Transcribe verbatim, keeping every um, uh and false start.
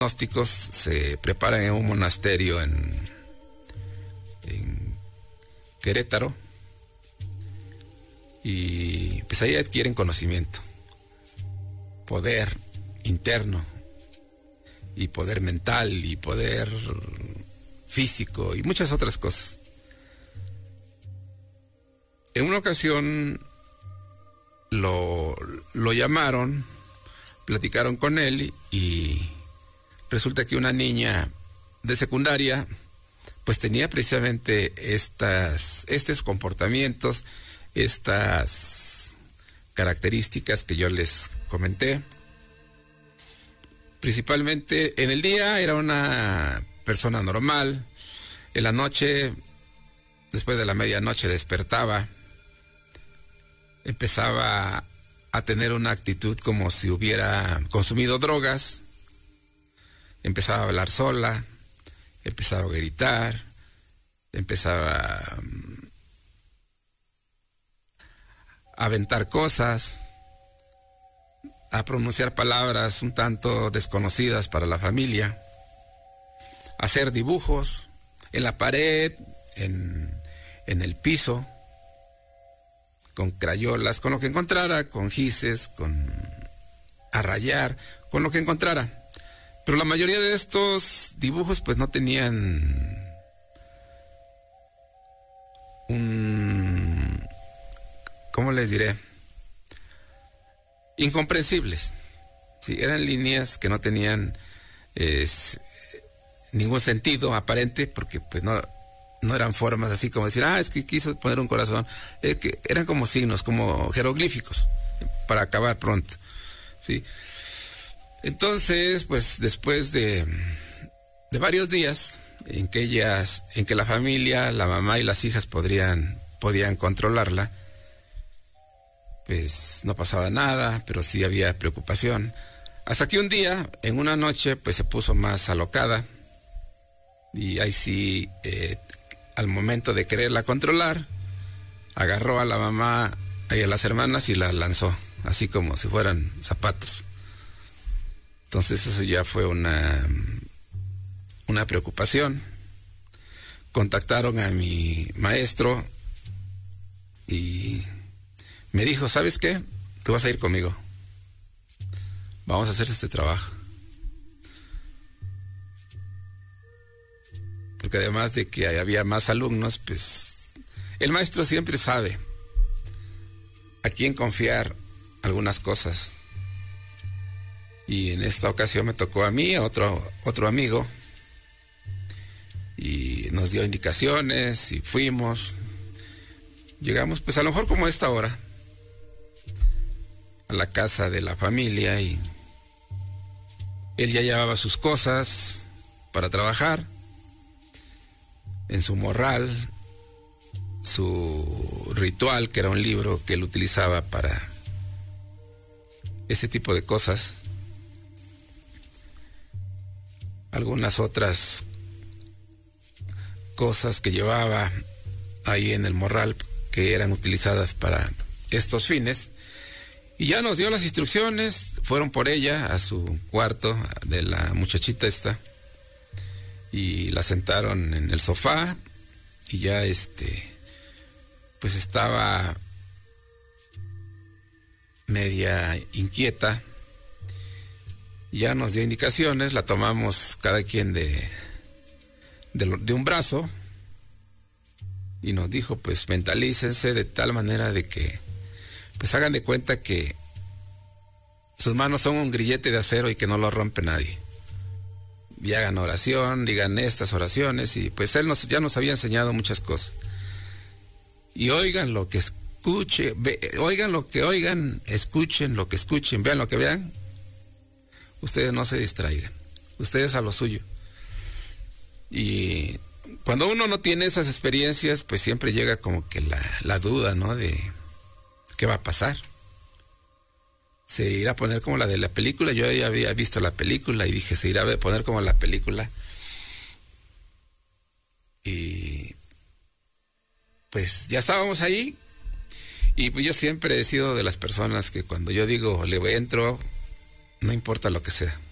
gnósticos se preparan en un monasterio en, en Querétaro y pues ahí adquieren conocimiento, poder interno y poder mental y poder físico y muchas otras cosas. En una ocasión lo, lo llamaron, platicaron con él y resulta que una niña de secundaria pues tenía precisamente estas, estos comportamientos, estas características que yo les comenté. Principalmente en el día era una persona normal, en la noche, después de la medianoche despertaba, empezaba a tener una actitud como si hubiera consumido drogas, empezaba a hablar sola, empezaba a gritar, empezaba a aventar cosas, a pronunciar palabras un tanto desconocidas para la familia, a hacer dibujos en la pared, en, en el piso, con crayolas, con lo que encontrara, con gises, con a rayar, con lo que encontrara. Pero la mayoría de estos dibujos pues no tenían un, ¿cómo les diré? Incomprensibles. Sí, eran líneas que no tenían eh, ningún sentido aparente, porque pues no, no eran formas así como decir, ah, es que quiso poner un corazón. Es que eran como signos, como jeroglíficos, para acabar pronto. Sí. Entonces, pues después de, de varios días en que ellas, en que la familia, la mamá y las hijas podrían, podían controlarla, pues no pasaba nada, pero sí había preocupación. Hasta que un día, en una noche, pues se puso más alocada. Y ahí sí, eh, al momento de quererla controlar, agarró a la mamá y a las hermanas y la lanzó, así como si fueran zapatos. Entonces eso ya fue una, una preocupación. Contactaron a mi maestro y me dijo, ¿sabes qué? Tú vas a ir conmigo. Vamos a hacer este trabajo. Porque además de que había más alumnos, pues el maestro siempre sabe a quién confiar algunas cosas. Y en esta ocasión me tocó a mí, a otro, otro amigo, y nos dio indicaciones y fuimos. Llegamos pues a lo mejor como a esta hora a la casa de la familia y él ya llevaba sus cosas para trabajar, en su morral, su ritual, que era un libro que él utilizaba para ese tipo de cosas, algunas otras cosas que llevaba ahí en el morral que eran utilizadas para estos fines. Y ya nos dio las instrucciones, fueron por ella a su cuarto de la muchachita esta y la sentaron en el sofá y ya este pues estaba media inquieta. Ya nos dio indicaciones, la tomamos cada quien de, de, de un brazo y nos dijo, pues mentalícense de tal manera de que pues hagan de cuenta que sus manos son un grillete de acero y que no lo rompe nadie. Y hagan oración, digan estas oraciones, y pues él nos, ya nos había enseñado muchas cosas. Y oigan lo que escuche, ve, oigan lo que oigan, escuchen lo que escuchen, vean lo que vean. Ustedes no se distraigan, ustedes a lo suyo. Y cuando uno no tiene esas experiencias, pues siempre llega como que la, la duda, ¿no? De ¿qué va a pasar? Se irá a poner como la de la película. Yo ya había visto la película y dije, se irá a poner como la película. Y pues ya estábamos ahí. Y pues yo siempre he sido de las personas que cuando yo digo le entro, no importa lo que sea.